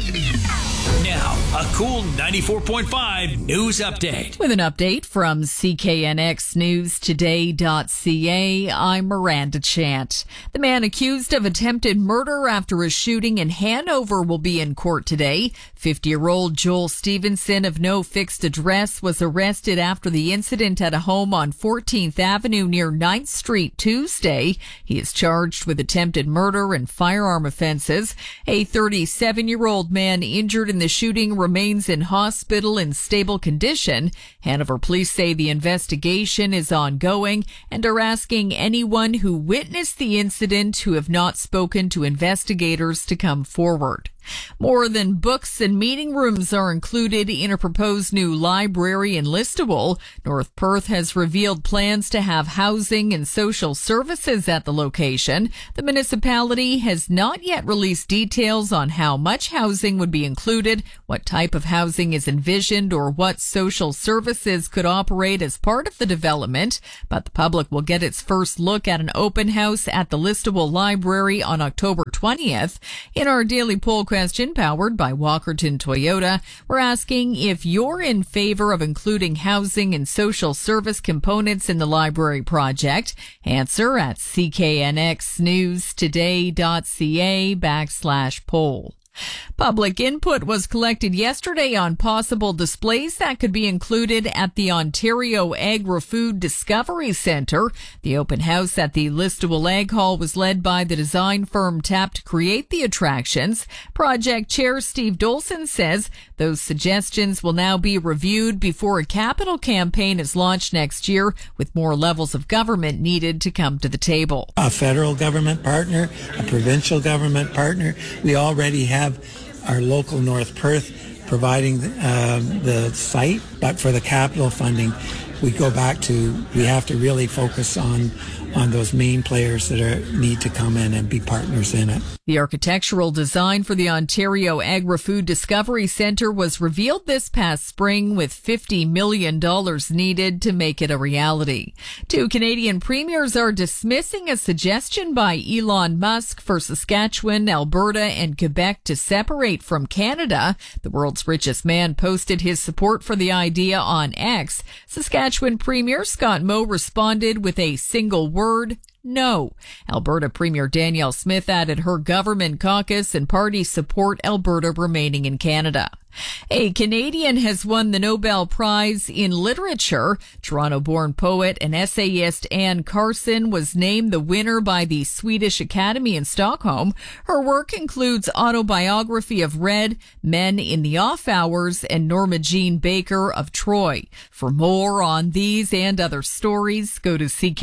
Now, a cool 94.5 news update. With an update from CKNXNewsToday.ca, I'm Miranda Chant. The man accused of attempted murder after a shooting in Hanover will be in court today. 50-year-old Joel Stevenson of no fixed address was arrested after the incident at a home on 14th Avenue near 9th Street Tuesday. He is charged with attempted murder and firearm offenses. A 37-year-old man injured in the shooting remains in hospital in stable condition. Hanover police say the investigation is ongoing and are asking anyone who witnessed the incident who have not spoken to investigators to come forward. More than books and meeting rooms are included in a proposed new library in Listowel. North Perth has revealed plans to have housing and social services at the location. The municipality has not yet released details on how much housing would be included, what type of housing is envisioned, or what social services could operate as part of the development. But the public will get its first look at an open house at the Listowel Library on October 20th. In our daily poll question powered by Walkerton Toyota, we're asking if you're in favor of including housing and social service components in the library project. Answer at cknxnewstoday.ca/poll. Public input was collected yesterday on possible displays that could be included at the Ontario Agri-Food Discovery Centre. The open house at the Listowel Ag Hall was led by the design firm tapped to create the attractions. Project Chair Steve Dolson says those suggestions will now be reviewed before a capital campaign is launched next year, with more levels of government needed to come to the table. A federal government partner, a provincial government partner. We already have our local North Perth providing the site, but for the capital funding, we have to really focus on those main players that need to come in and be partners in it. The architectural design for the Ontario Agri-Food Discovery Centre was revealed this past spring, with $50 million needed to make it a reality. Two Canadian premiers are dismissing a suggestion by Elon Musk for Saskatchewan, Alberta, and Quebec to separate from Canada. The world's richest man posted his support for the idea on X. Saskatchewan Premier Scott Moe responded with a single word: no. Alberta Premier Danielle Smith added her government caucus and party support Alberta remaining in Canada. A Canadian has won the Nobel Prize in Literature. Toronto-born poet and essayist Anne Carson was named the winner by the Swedish Academy in Stockholm. Her work includes Autobiography of Red, Men in the Off Hours, and Norma Jean Baker of Troy. For more on these and other stories, go to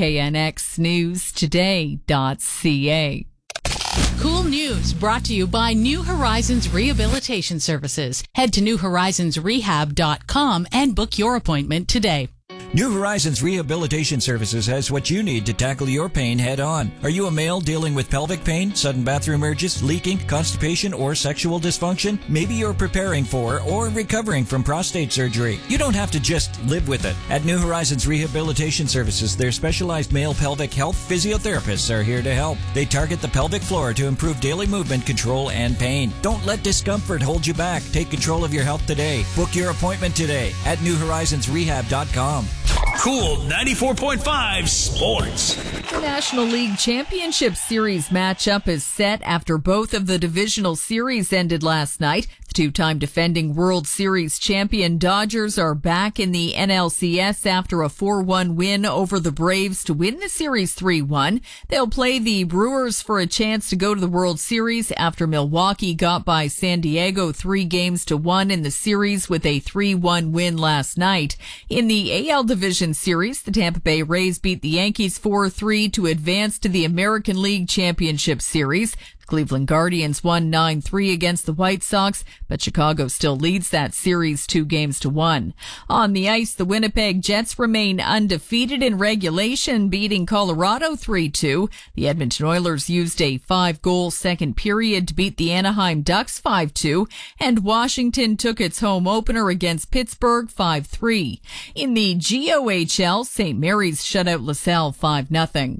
cknxnewstoday.ca. Cool news brought to you by New Horizons Rehabilitation Services. Head to newhorizonsrehab.com and book your appointment today. New Horizons Rehabilitation Services has what you need to tackle your pain head on. Are you a male dealing with pelvic pain, sudden bathroom urges, leaking, constipation, or sexual dysfunction? Maybe you're preparing for or recovering from prostate surgery. You don't have to just live with it. At New Horizons Rehabilitation Services, their specialized male pelvic health physiotherapists are here to help. They target the pelvic floor to improve daily movement control and pain. Don't let discomfort hold you back. Take control of your health today. Book your appointment today at newhorizonsrehab.com. Cool 94.5 Sports. The National League Championship Series matchup is set after both of the divisional series ended last night. The two-time defending World Series champion Dodgers are back in the NLCS after a 4-1 win over the Braves to win the series 3-1. They'll play the Brewers for a chance to go to the World Series after Milwaukee got by San Diego 3-1 in the series with a 3-1 win last night. In the AL Division Series, the Tampa Bay Rays beat the Yankees 4-3 to advance to the American League Championship Series. The Cleveland Guardians won 9-3 against the White Sox, but Chicago still leads that series 2-1. On the ice, the Winnipeg Jets remain undefeated in regulation, beating Colorado 3-2. The Edmonton Oilers used a 5-goal second period to beat the Anaheim Ducks 5-2, and Washington took its home opener against Pittsburgh 5-3. In the GOHL, St. Mary's shut out LaSalle 5-0.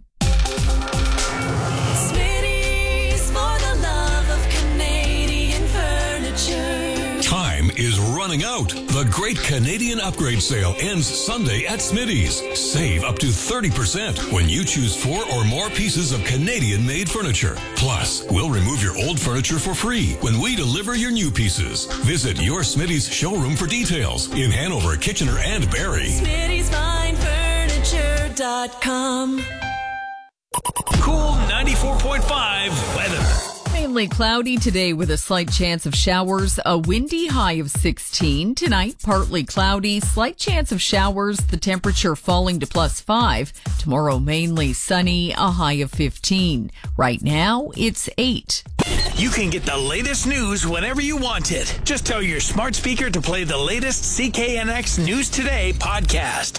Smitty's for the love of Canadian furniture. time is running out. The Great Canadian Upgrade Sale ends Sunday at Smitty's. Save up to 30% when you choose 4 or more pieces of Canadian-made furniture. Plus, we'll remove your old furniture for free when we deliver your new pieces. Visit your Smitty's showroom for details in Hanover, Kitchener, and Barrie. Smitty'sFineFurniture.com. Cool 94.5 weather. Mainly cloudy today with a slight chance of showers, a windy high of 16. Tonight, partly cloudy, slight chance of showers, the temperature falling to +5. Tomorrow, mainly sunny, a high of 15. Right now, it's 8. You can get the latest news whenever you want it. Just tell your smart speaker to play the latest CKNX News Today podcast.